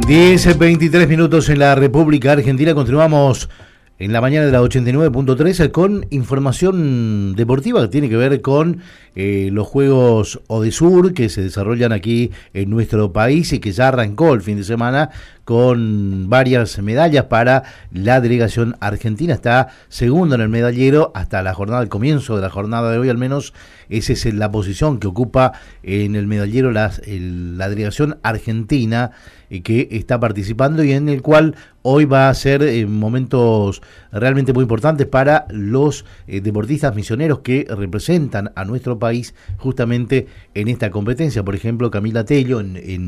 10:23 minutos en la República Argentina. Continuamos en la mañana de la 89.3 con información deportiva que tiene que ver con los Juegos Odesur que se desarrollan aquí en nuestro país y que ya arrancó el fin de semana con varias medallas para la delegación argentina. Está segundo en el medallero hasta la jornada, el comienzo de la jornada de hoy al menos. Esa es la posición que ocupa en el medallero la delegación argentina que está participando y en el cual hoy va a ser momentos realmente muy importantes para los deportistas misioneros que representan a nuestro país justamente en esta competencia. Por ejemplo, Camila Tello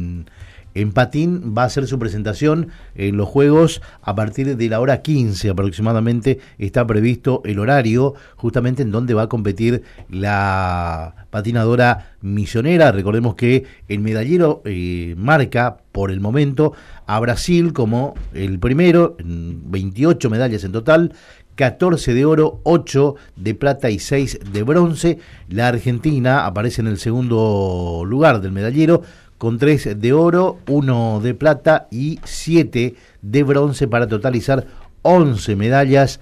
en patín va a hacer su presentación en los Juegos a partir de la hora 15 aproximadamente. Está previsto el horario justamente en donde va a competir la patinadora misionera. Recordemos que el medallero marca por el momento a Brasil como el primero, 28 medallas en total, 14 de oro, 8 de plata y 6 de bronce. La Argentina aparece en el segundo lugar del medallero con 3 de oro, 1 de plata y 7 de bronce para totalizar 11 medallas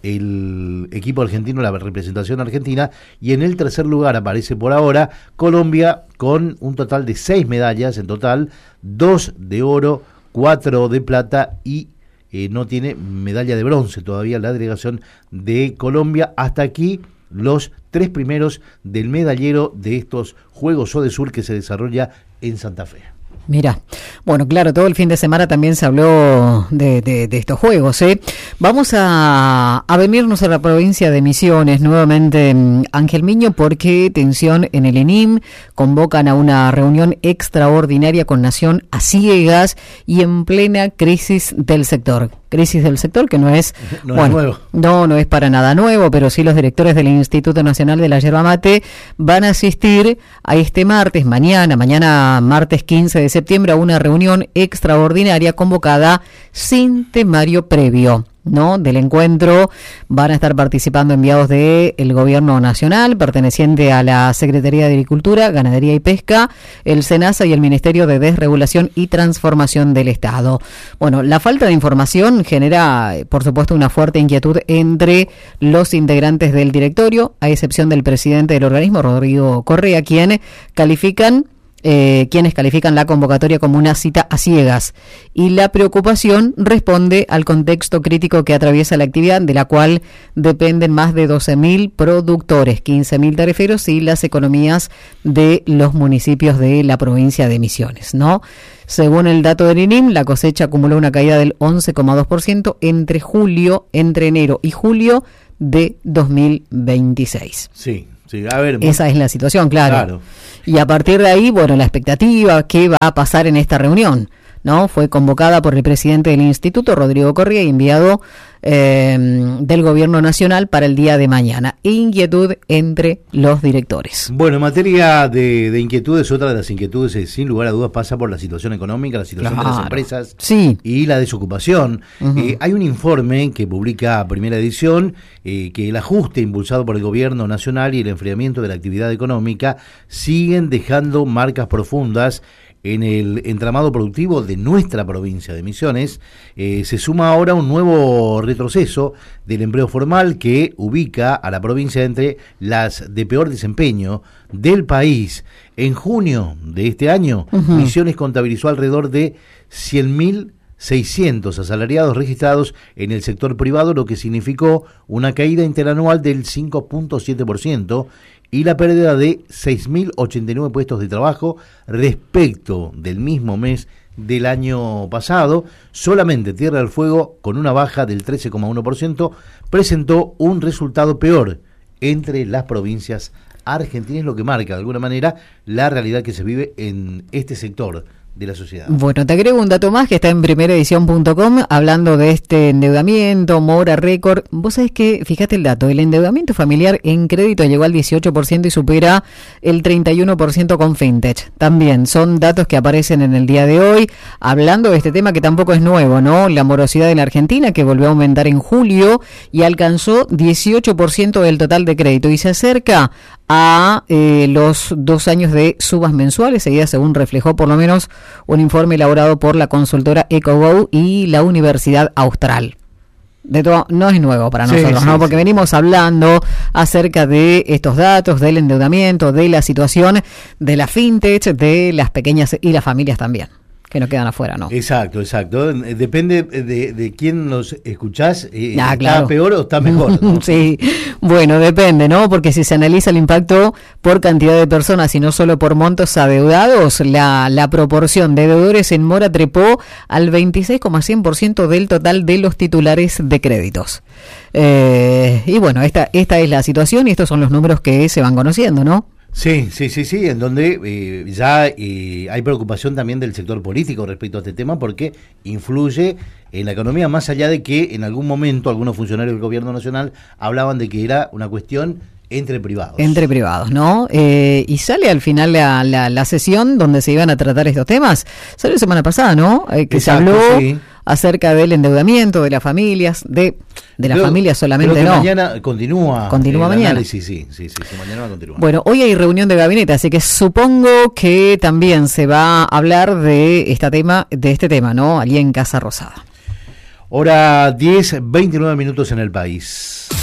el equipo argentino, la representación argentina. Y en el tercer lugar aparece por ahora Colombia con un total de 6 medallas en total, 2 de oro, 4 de plata y no tiene medalla de bronce todavía la delegación de Colombia. Hasta aquí los 3 primeros del medallero de estos Juegos Odesur que se desarrolla en Santa Fe. Mira, bueno, claro, todo el fin de semana también se habló de estos juegos, ¿eh? Vamos a venirnos a la provincia de Misiones nuevamente, Ángel Miño, porque tensión en el ENIM, convocan a una reunión extraordinaria con Nación a ciegas y en plena crisis del sector. Crisis del sector que no es nuevo. No es para nada nuevo, pero sí los directores del Instituto Nacional de la Yerba Mate van a asistir a este mañana martes 15 de septiembre, a una reunión extraordinaria convocada sin temario previo, ¿no? Del encuentro van a estar participando enviados del Gobierno Nacional, perteneciente a la Secretaría de Agricultura, Ganadería y Pesca, el SENASA y el Ministerio de Desregulación y Transformación del Estado. Bueno, la falta de información genera, por supuesto, una fuerte inquietud entre los integrantes del directorio, a excepción del presidente del organismo, Rodrigo Correa, quienes califican la convocatoria como una cita a ciegas, y la preocupación responde al contexto crítico que atraviesa la actividad, de la cual dependen más de 12.000 productores, 15.000 tariferos y las economías de los municipios de la provincia de Misiones, ¿no? Según el dato del INIM, la cosecha acumuló una caída del 11,2% entre enero y julio de 2026. Sí, a ver. Esa es la situación, claro. Y a partir de ahí, bueno, la expectativa, ¿qué va a pasar en esta reunión? ¿No? Fue convocada por el presidente del instituto, Rodrigo Correa, y enviado del Gobierno Nacional para el día de mañana. Inquietud entre los directores. Bueno, en materia de inquietudes, otra de las inquietudes, sin lugar a dudas, pasa por la situación económica, la situación de las empresas y la desocupación. Hay un informe que publica Primera Edición que el ajuste impulsado por el Gobierno Nacional y el enfriamiento de la actividad económica siguen dejando marcas profundas en el entramado productivo de nuestra provincia de Misiones. Se suma ahora un nuevo retroceso del empleo formal que ubica a la provincia entre las de peor desempeño del país. En junio de este año, Misiones contabilizó alrededor de 100.600 asalariados registrados en el sector privado, lo que significó una caída interanual del 5.7%, y la pérdida de 6.089 puestos de trabajo respecto del mismo mes del año pasado. Solamente Tierra del Fuego, con una baja del 13,1%, presentó un resultado peor entre las provincias argentinas, lo que marca de alguna manera la realidad que se vive en este sector de la sociedad. Bueno, te agrego un dato más que está en primeraedición.com hablando de este endeudamiento, mora récord. Vos sabés que, fíjate el dato, el endeudamiento familiar en crédito llegó al 18% y supera el 31% con fintech. También son datos que aparecen en el día de hoy, hablando de este tema que tampoco es nuevo, ¿no? La morosidad en la Argentina, que volvió a aumentar en julio y alcanzó 18% del total de crédito y se acerca a los 2 años de subas mensuales, seguida según reflejó por lo menos un informe elaborado por la consultora EcoGo y la Universidad Austral. De todo, no es nuevo para nosotros, ¿no? Porque venimos hablando acerca de estos datos, del endeudamiento, de la situación de la fintech, de las pequeñas y las familias también, que no quedan afuera, ¿no? Exacto. Depende de quién nos escuchás. Claro. ¿Está peor o está mejor, ¿no? Sí, bueno, depende, ¿no? Porque si se analiza el impacto por cantidad de personas y no solo por montos adeudados, la proporción de deudores en mora trepó al 26,100% del total de los titulares de créditos. Y bueno, esta es la situación y estos son los números que se van conociendo, ¿no? Sí, en donde ya hay preocupación también del sector político respecto a este tema porque influye en la economía, más allá de que en algún momento algunos funcionarios del gobierno nacional hablaban de que era una cuestión entre privados. Entre privados, ¿no? Y sale al final la sesión donde se iban a tratar estos temas. Salió la semana pasada, ¿no? Que exacto, se habló acerca del endeudamiento de las familias, de las familias solamente, creo que no. Mañana continúa mañana. Análisis, sí, mañana va a continuar. Bueno, hoy hay reunión de gabinete, así que supongo que también se va a hablar de este tema, ¿no? Allí en Casa Rosada. Hora 10:29 en el país.